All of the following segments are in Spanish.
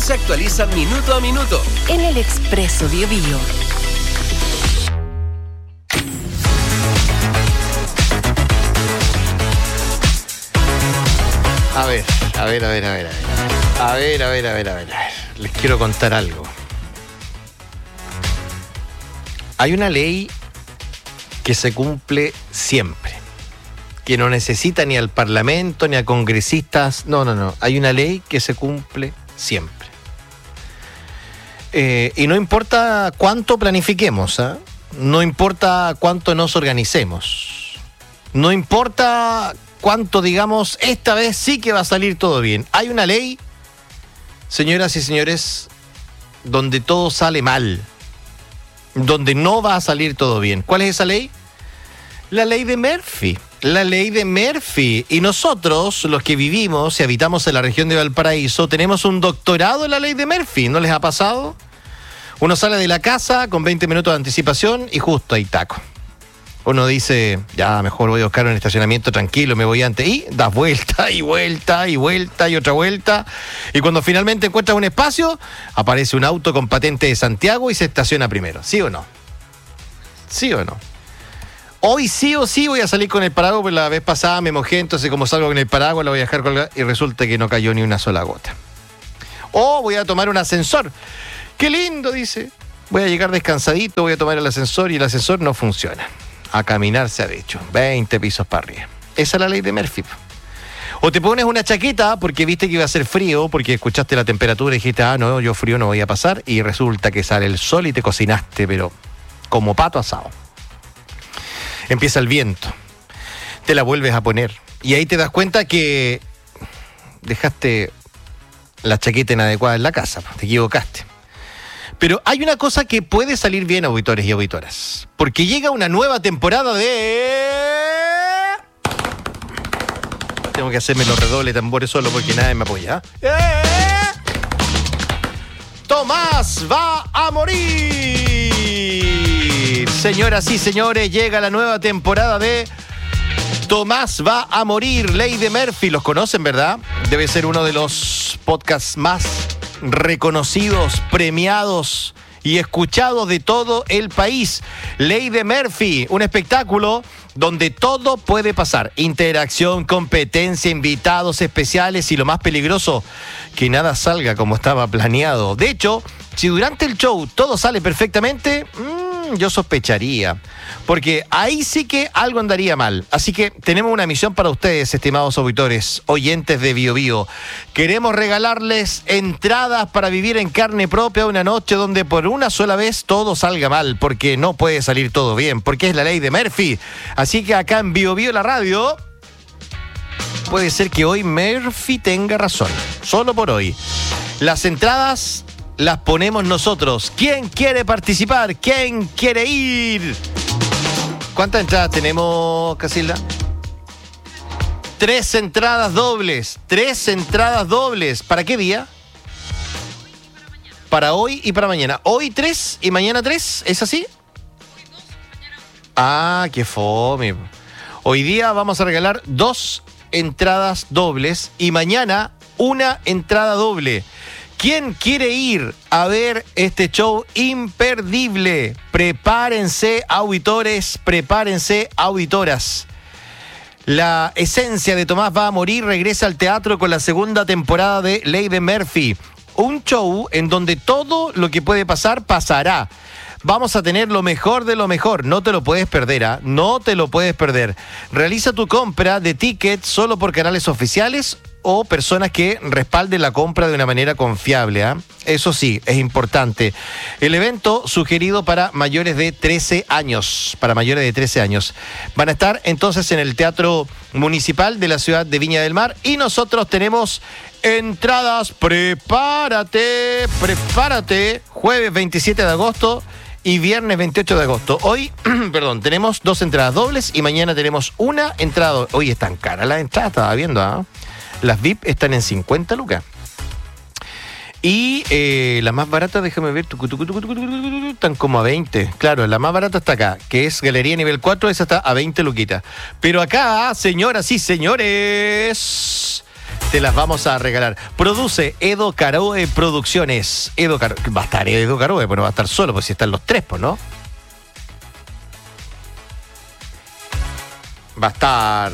se actualiza minuto a minuto en el Expreso BioBio. A ver. Les quiero contar algo. Hay una ley que se cumple siempre, que no necesita ni al Parlamento ni a congresistas. No. Hay una ley que se cumple siempre. Y no importa cuánto planifiquemos, ¿eh? No importa cuánto nos organicemos, no importa cuánto digamos, esta vez sí que va a salir todo bien. Hay una ley, señoras y señores, donde todo sale mal, donde no va a salir todo bien. ¿Cuál es esa ley? La ley de Murphy. La ley de Murphy. Y nosotros, los que vivimos y habitamos en la región de Valparaíso, tenemos un doctorado en la ley de Murphy. ¿No les ha pasado? Uno sale de la casa con 20 minutos de anticipación y justo hay taco. Uno dice, ya, mejor voy a buscar un estacionamiento tranquilo, me voy antes. Y das vuelta y vuelta y vuelta y otra vuelta. Y cuando finalmente encuentras un espacio, aparece un auto con patente de Santiago y se estaciona primero. ¿Sí o no? ¿Sí o no? Hoy sí o sí voy a salir con el paraguas, porque la vez pasada me mojé, entonces como salgo con el paraguas lo voy a dejar colgado y resulta que no cayó ni una sola gota. O voy a tomar un ascensor. ¡Qué lindo!, dice. Voy a llegar descansadito, voy a tomar el ascensor y el ascensor no funciona. A caminar se ha dicho, 20 pisos para arriba. Esa es la ley de Murphy. O te pones una chaqueta porque viste que iba a hacer frío, porque escuchaste la temperatura y dijiste, no, yo frío no voy a pasar, y resulta que sale el sol y te cocinaste, pero como pato asado. Empieza el viento, te la vuelves a poner, y ahí te das cuenta que dejaste la chaqueta inadecuada en la casa, te equivocaste. Pero hay una cosa que puede salir bien, auditores y auditoras, porque llega una nueva temporada de... Tengo que hacerme los redobles tambores solo porque nadie me apoya. Tomás va a morir. Señoras y señores, llega la nueva temporada de Tomás va a morir, Ley de Murphy. Los conocen, ¿verdad? Debe ser uno de los podcasts más reconocidos, premiados y escuchados de todo el país. Ley de Murphy, un espectáculo donde todo puede pasar. Interacción, competencia, invitados especiales y lo más peligroso, que nada salga como estaba planeado. De hecho, si durante el show todo sale perfectamente, yo sospecharía, porque ahí sí que algo andaría mal. Así que tenemos una misión para ustedes, estimados auditores, oyentes de BioBio. Queremos regalarles entradas para vivir en carne propia una noche donde por una sola vez todo salga mal, porque no puede salir todo bien, porque es la ley de Murphy. Así que acá en BioBio, la radio, puede ser que hoy Murphy tenga razón, solo por hoy. Las entradas las ponemos nosotros. ¿Quién quiere participar? ¿Quién quiere ir? ¿Cuántas entradas tenemos, Casilda? 3 entradas dobles. 3 entradas dobles. ¿Para qué día? Para hoy y para mañana. Hoy 3 y mañana 3. ¿Es así? Ah, qué fome. Hoy día vamos a regalar 2 entradas dobles y mañana 1 entrada doble. ¿Quién quiere ir a ver este show imperdible? Prepárense, auditores, prepárense, auditoras. La esencia de Tomás va a morir regresa al teatro con la segunda temporada de Ley de Murphy. Un show en donde todo lo que puede pasar, pasará. Vamos a tener lo mejor de lo mejor. No te lo puedes perder, ¿ah? No te lo puedes perder. Realiza tu compra de tickets solo por canales oficiales o personas que respalden la compra de una manera confiable, ¿ah? Eso sí, es importante. El evento sugerido para mayores de 13 años. Para mayores de 13 años. Van a estar entonces en el Teatro Municipal de la ciudad de Viña del Mar. Y nosotros tenemos entradas. Prepárate. Jueves 27 de agosto y viernes 28 de agosto. Hoy, tenemos 2 entradas dobles y mañana tenemos 1 entrada. Hoy están caras las entradas, estaba viendo, ¿ah? Las VIP están en 50 lucas. Y la más barata, déjame ver, están como a 20. Claro, la más barata está acá, que es Galería Nivel 4, esa está a 20 luquitas. Pero acá, señoras y señores, te las vamos a regalar. Produce Edo Caroe Producciones. Va a estar Edo Caroe, pero va a estar solo, pues si están los tres, pues, ¿no? Va a estar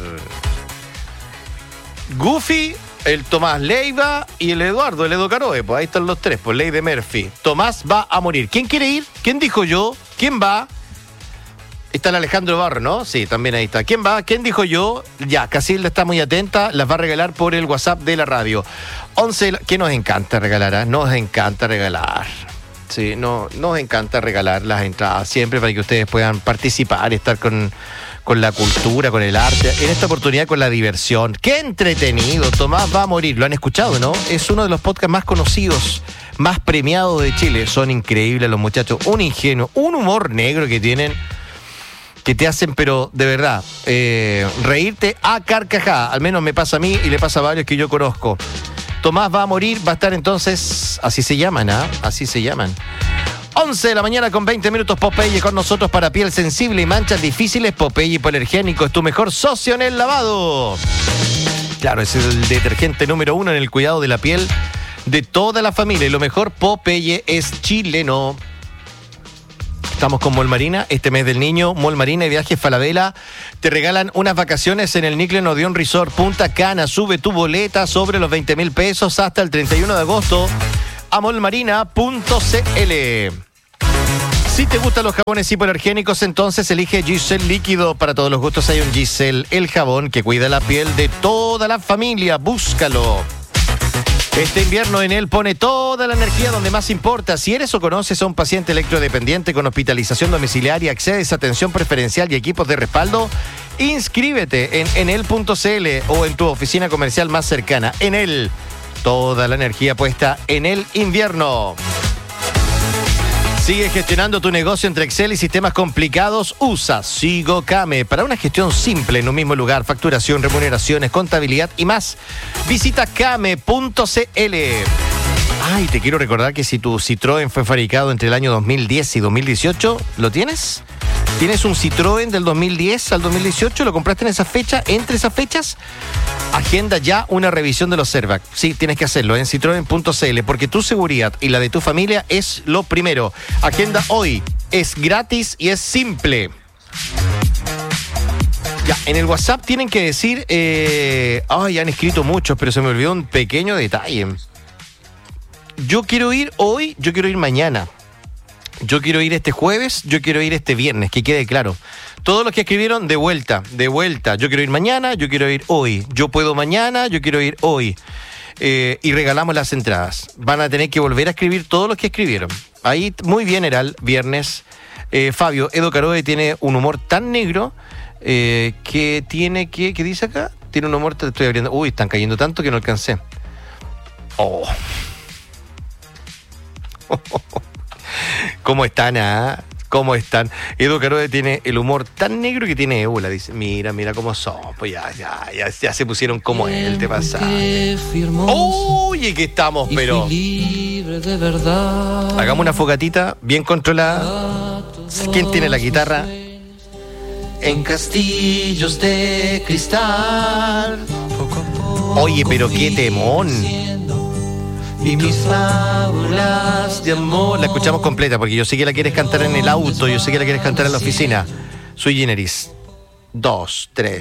Goofy, el Tomás Leiva y el Eduardo, el Edo Caroe. Pues ahí están los tres, pues Ley de Murphy. Tomás va a morir. ¿Quién quiere ir? ¿Quién dijo yo? ¿Quién va? Está el Alejandro Barro, ¿no? Sí, también ahí está. ¿Quién va? ¿Quién dijo yo? Ya, Casilda está muy atenta. Las va a regalar por el WhatsApp de la radio. 11, que nos encanta regalar, ¿eh? Nos encanta regalar. Sí, nos encanta regalar las entradas siempre para que ustedes puedan participar y estar con la cultura, con el arte, en esta oportunidad con la diversión. ¡Qué entretenido! Tomás va a morir, lo han escuchado, ¿no? Es uno de los podcasts más conocidos, más premiados de Chile. Son increíbles los muchachos, un ingenuo, un humor negro que tienen, que te hacen, pero de verdad, reírte a carcajada. Al menos me pasa a mí y le pasa a varios que yo conozco. Tomás va a morir, va a estar entonces, así se llaman, ¿ah? Así se llaman. 11 de la mañana con 20 minutos. Popeye con nosotros para piel sensible y manchas difíciles. Popeye hipoalergénico es tu mejor socio en el lavado. Claro, es el detergente número 1 en el cuidado de la piel de toda la familia. Y lo mejor, Popeye es chileno. Estamos con Mall Marina, este mes del niño. Mall Marina y Viajes Falabella te regalan unas vacaciones en el Nickel Odeon Resort Punta Cana. Sube tu boleta sobre los 20,000 pesos hasta el 31 de agosto a mallmarina.cl. Si te gustan los jabones hipoalergénicos, entonces elige Giselle Líquido. Para todos los gustos hay un Giselle, el jabón que cuida la piel de toda la familia. Búscalo. Este invierno en él pone toda la energía donde más importa. Si eres o conoces a un paciente electrodependiente con hospitalización domiciliaria, accedes a atención preferencial y equipos de respaldo, inscríbete en enel.cl o en tu oficina comercial más cercana. Enel, toda la energía puesta en el invierno. Sigue gestionando tu negocio entre Excel y sistemas complicados. Usa SigoCame para una gestión simple en un mismo lugar. Facturación, remuneraciones, contabilidad y más. Visita came.cl. Ay, te quiero recordar que si tu Citroën fue fabricado entre el año 2010 y 2018, ¿lo tienes? ¿Tienes un Citroën del 2010 al 2018? ¿Lo compraste en esa fecha? ¿Entre esas fechas? Agenda ya una revisión de los Servac. Sí, tienes que hacerlo en citroen.cl porque tu seguridad y la de tu familia es lo primero. Agenda hoy. Es gratis y es simple. Ya, en el WhatsApp tienen que decir... han escrito muchos, pero se me olvidó un pequeño detalle. Yo quiero ir hoy, yo quiero ir mañana. Yo quiero ir este jueves, yo quiero ir este viernes, que quede claro. Todos los que escribieron, de vuelta. Yo quiero ir mañana, yo quiero ir hoy. Yo puedo mañana, yo quiero ir hoy. Y regalamos las entradas. Van a tener que volver a escribir todos los que escribieron. Ahí, muy bien, Heral, viernes. Fabio, Edo Caroe tiene un humor tan negro que tiene que... ¿Qué dice acá? Tiene un humor... Te estoy abriendo. Uy, están cayendo tanto que no alcancé. Oh. ¿Cómo están, ah? ¿Cómo están? Edo Caroe tiene el humor tan negro que tiene ébola. Dice, mira cómo son. Pues ya se pusieron como él, te pasa. Oye, que estamos, pero... Hagamos una fogatita bien controlada. ¿Quién tiene la guitarra? En castillos de cristal. Oye, pero qué temón. Y mis fábulas de amor. La escuchamos completa porque yo sé que la quieres cantar en el auto, yo sé que la quieres cantar en la oficina. Sui Generis. 2, 3.